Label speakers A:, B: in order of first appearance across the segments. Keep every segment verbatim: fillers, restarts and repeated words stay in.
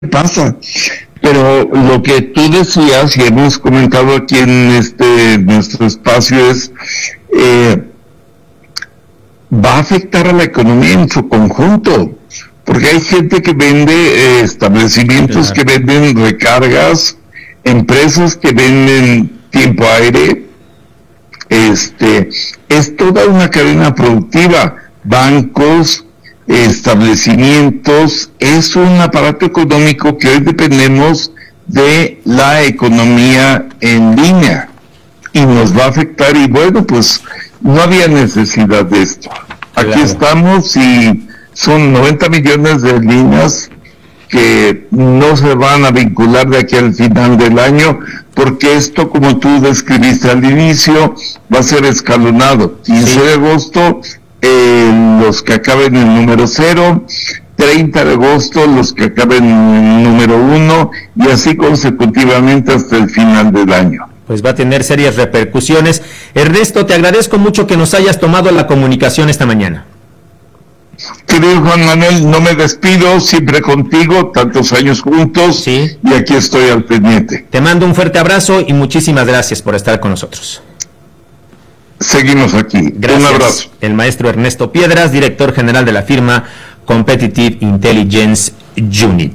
A: pasa. Pero lo que tú decías y hemos comentado aquí en este nuestro espacio es eh, va a afectar a la economía en su conjunto, porque hay gente que vende eh, establecimientos claro. que venden recargas, empresas que venden tiempo aire, este es toda una cadena productiva, bancos, establecimientos, es un aparato económico que hoy dependemos de la economía en línea y nos va a afectar. Y bueno, pues no había necesidad de esto. Aquí claro. estamos y son noventa millones de líneas que no se van a vincular de aquí al final del año, porque esto, como tú describiste al inicio, va a ser escalonado. quince sí. de agosto Eh, los que acaben en número cero, treinta de agosto los que acaben en número uno, y así consecutivamente hasta el final del año.
B: Pues va a tener serias repercusiones. Ernesto, te agradezco mucho que nos hayas tomado la comunicación esta mañana.
A: Querido Juan Manuel, no me despido, siempre contigo, tantos años juntos, sí. y aquí estoy al pendiente.
B: Te mando un fuerte abrazo y muchísimas gracias por estar con nosotros.
A: Seguimos aquí.
B: Gracias.
A: Un abrazo.
B: El maestro Ernesto Piedras, director general de la firma Competitive Intelligence Unit.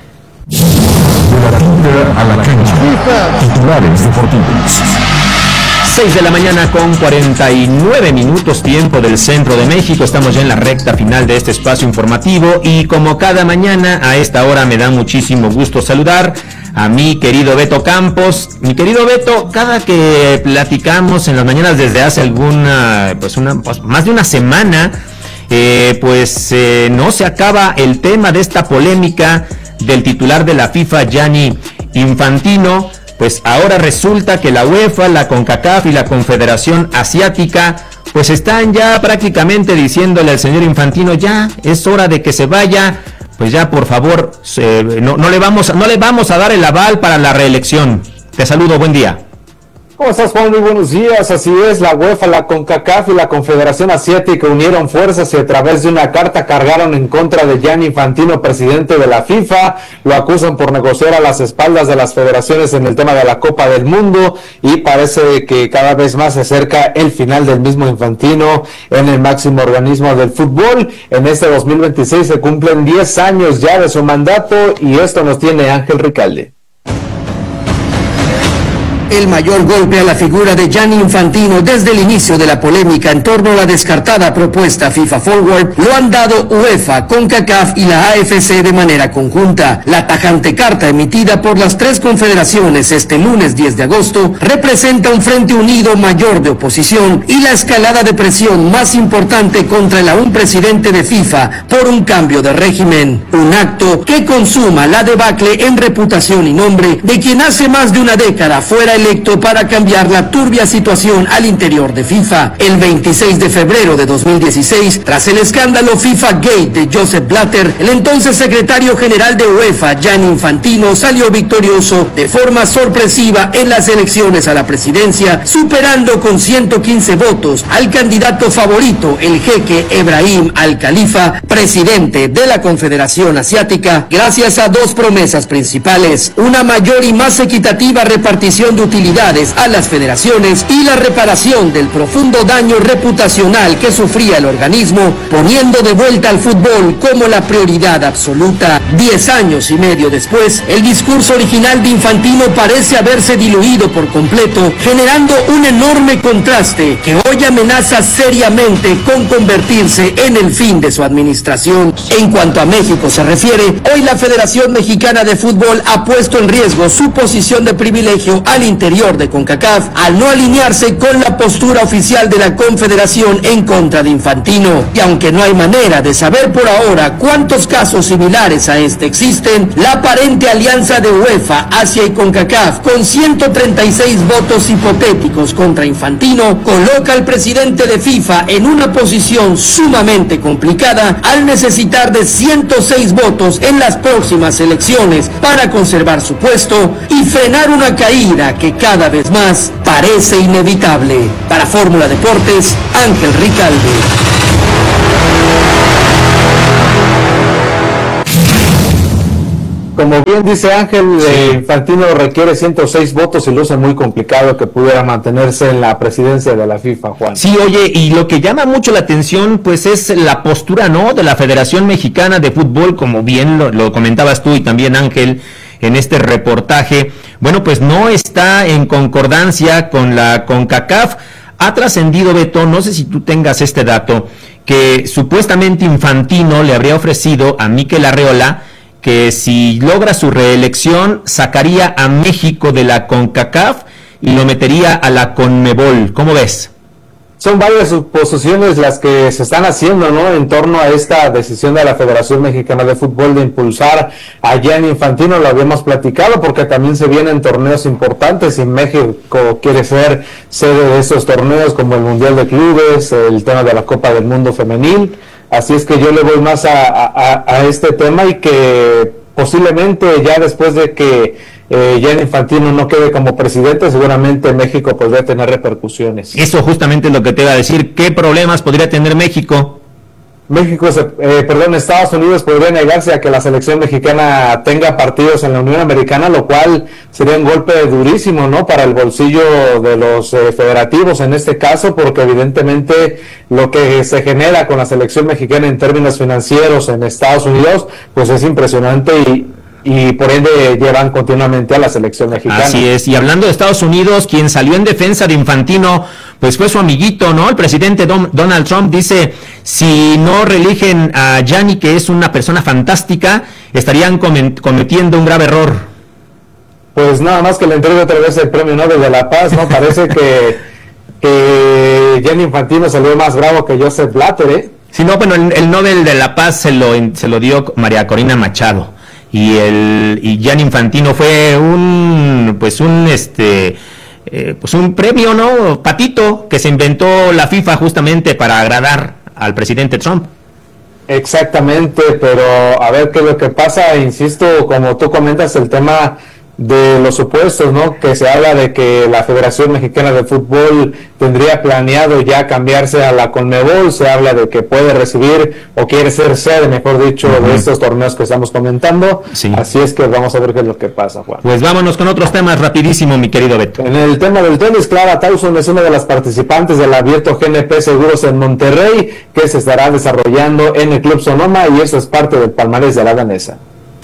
C: De la tierra a la cancha. Titulares deportivos.
B: seis de la mañana con cuarenta y nueve minutos, tiempo del centro de México. Estamos ya en la recta final de este espacio informativo y como cada mañana a esta hora me da muchísimo gusto saludar a mi querido Beto Campos. Mi querido Beto, cada que platicamos en las mañanas desde hace alguna, pues una, pues más de una semana, eh, pues eh, no se acaba el tema de esta polémica del titular de la FIFA, Gianni Infantino. Pues ahora resulta que la UEFA, la CONCACAF y la Confederación Asiática pues están ya prácticamente diciéndole al señor Infantino, ya es hora de que se vaya, pues ya por favor, se, no, no, le vamos, no le vamos a dar el aval para la reelección. Te saludo, buen día.
D: ¿Cómo estás, Juan? Muy buenos días. Así es, la UEFA, la CONCACAF y la Confederación Asiática unieron fuerzas y a través de una carta cargaron en contra de Gianni Infantino, presidente de la FIFA. Lo acusan por negociar a las espaldas de las federaciones en el tema de la Copa del Mundo y parece que cada vez más se acerca el final del mismo Infantino en el máximo organismo del fútbol. En este dos mil veintiséis se cumplen diez años ya de su mandato y esto nos tiene Ángel Ricalde.
E: El mayor golpe a la figura de Gianni Infantino desde el inicio de la polémica en torno a la descartada propuesta FIFA Forward lo han dado UEFA, CONCACAF y la A F C de manera conjunta. La tajante carta emitida por las tres confederaciones este lunes diez de agosto representa un frente unido mayor de oposición y la escalada de presión más importante contra el aún presidente de FIFA por un cambio de régimen. Un acto que consuma la debacle en reputación y nombre de quien hace más de una década fuera electo para cambiar la turbia situación al interior de FIFA. El veintiséis de febrero de dos mil dieciséis, tras el escándalo FIFA Gate de Joseph Blatter, el entonces secretario general de UEFA, Gianni Infantino, salió victorioso de forma sorpresiva en las elecciones a la presidencia, superando con ciento quince votos al candidato favorito, el jeque Ebrahim Al-Khalifa, presidente de la Confederación Asiática, gracias a dos promesas principales: una mayor y más equitativa repartición de utilidades a las federaciones y la reparación del profundo daño reputacional que sufría el organismo, poniendo de vuelta al fútbol como la prioridad absoluta. Diez años y medio después, el discurso original de Infantino parece haberse diluido por completo, generando un enorme contraste que hoy amenaza seriamente con convertirse en el fin de su administración. En cuanto a México se refiere, hoy la Federación Mexicana de Fútbol ha puesto en riesgo su posición de privilegio al interior de CONCACAF al no alinearse con la postura oficial de la Confederación en contra de Infantino. Y aunque no hay manera de saber por ahora cuántos casos similares a este existen, la aparente alianza de UEFA, Asia y CONCACAF con ciento treinta y seis votos hipotéticos contra Infantino coloca al presidente de FIFA en una posición sumamente complicada al necesitar de ciento seis votos en las próximas elecciones para conservar su puesto y frenar una caída que cada vez más parece inevitable. Para Fórmula Deportes, Ángel Ricalde.
D: Como bien dice Ángel, sí. eh, Infantino requiere ciento seis votos y luce muy complicado que pudiera mantenerse en la presidencia de la FIFA, Juan.
B: Sí, oye, y lo que llama mucho la atención, pues es la postura, ¿no?, de la Federación Mexicana de Fútbol, como bien lo, lo comentabas tú y también Ángel en este reportaje. Bueno, pues no está en concordancia con la CONCACAF. Ha trascendido, Beto, no sé si tú tengas este dato, que supuestamente Infantino le habría ofrecido a Mikel Arreola que si logra su reelección sacaría a México de la CONCACAF y lo metería a la CONMEBOL. ¿Cómo ves?
D: Son varias suposiciones las que se están haciendo, ¿no?, en torno a esta decisión de la Federación Mexicana de Fútbol de impulsar a Gianni Infantino. Lo habíamos platicado porque también se vienen torneos importantes y México quiere ser sede de estos torneos, como el Mundial de Clubes, el tema de la Copa del Mundo Femenil. Así es que yo le voy más a, a, a este tema, y que posiblemente ya después de que eh, Gianni Infantino no quede como presidente, seguramente México podría tener repercusiones.
B: Eso justamente es lo que te iba a decir. ¿Qué problemas podría tener México?
D: México, eh, perdón, Estados Unidos podría negarse a que la selección mexicana tenga partidos en la Unión Americana, lo cual sería un golpe durísimo, ¿no?, para el bolsillo de los eh, federativos en este caso, porque evidentemente lo que se genera con la selección mexicana en términos financieros en Estados Unidos, pues es impresionante, y y por ende llevan continuamente a la selección mexicana.
B: Así es, y hablando de Estados Unidos, quien salió en defensa de Infantino, pues fue su amiguito, ¿no? El presidente Don, Donald Trump dice, si no reeligen a Gianni, que es una persona fantástica, estarían cometiendo un grave error.
D: Pues nada más que le entregue otra vez el premio Nobel de la Paz, ¿no? Parece que, que Gianni Infantino salió más bravo que Joseph Blatter, ¿eh?
B: Sí, no, bueno, el, el Nobel de la Paz se lo, se lo dio María Corina Machado. Y el y Gianni Infantino fue un pues un este eh, pues un premio, ¿no?, patito, que se inventó la FIFA justamente para agradar al presidente Trump.
D: Exactamente, pero a ver qué es lo que pasa. Insisto, como tú comentas, el tema de los supuestos, ¿no?, que se habla de que la Federación Mexicana de Fútbol tendría planeado ya cambiarse a la CONMEBOL. Se habla de que puede recibir o quiere ser sede, mejor dicho, uh-huh. de estos torneos que estamos comentando. Sí. Así es que vamos a ver qué es lo que pasa, Juan.
B: Pues vámonos con otros temas rapidísimo, mi querido Beto.
D: En el tema del tenis, Clara Tauson es una de las participantes del abierto G N P Seguros en Monterrey, que se estará desarrollando en el Club Sonoma, y eso es parte del palmarés de la danesa.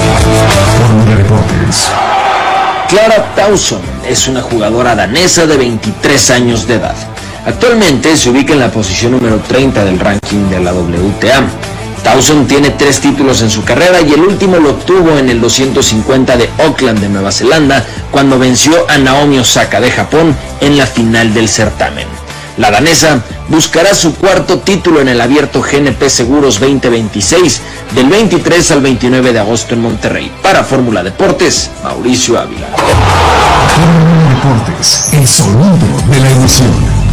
F: Clara Tauson es una jugadora danesa de veintitrés años de edad. Actualmente se ubica en la posición número treinta del ranking de la W T A. Tauson tiene tres títulos en su carrera y el último lo obtuvo en el doscientos cincuenta de Auckland de Nueva Zelanda, cuando venció a Naomi Osaka de Japón en la final del certamen. La danesa buscará su cuarto título en el abierto G N P Seguros veinte veintiséis del veintitrés al veintinueve de agosto en Monterrey. Para Fórmula Deportes, Mauricio Ávila.
C: Fórmula Deportes, el sonido de la emoción.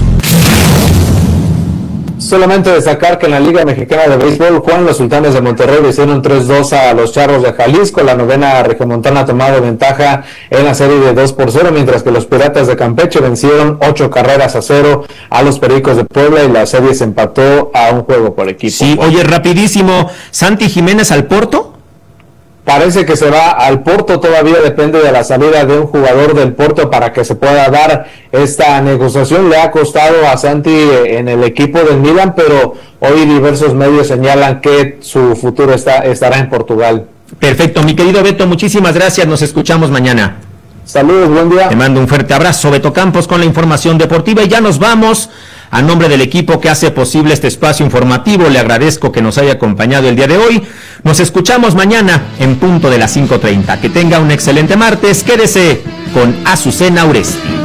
D: Solamente destacar que en la Liga Mexicana de Béisbol, Juan, los Sultanes de Monterrey le hicieron tres dos a los Charros de Jalisco. La novena regiomontana ha tomado ventaja en la serie de dos por cero, mientras que los Piratas de Campeche vencieron ocho carreras a cero a los Pericos de Puebla, y la serie se empató a un juego por equipo.
B: Sí, oye, rapidísimo, Santi Jiménez al Porto.
D: Parece que se va al Porto, todavía depende de la salida de un jugador del Porto para que se pueda dar esta negociación. Le ha costado a Santi en el equipo del Milan, pero hoy diversos medios señalan que su futuro está, estará en Portugal.
B: Perfecto, mi querido Beto, muchísimas gracias, nos escuchamos mañana.
D: Saludos, buen día.
B: Te mando un fuerte abrazo, Beto Campos, con la información deportiva, y ya nos vamos. A nombre del equipo que hace posible este espacio informativo, le agradezco que nos haya acompañado el día de hoy. Nos escuchamos mañana en punto de las cinco treinta. Que tenga un excelente martes. Quédese con Azucena Uresti.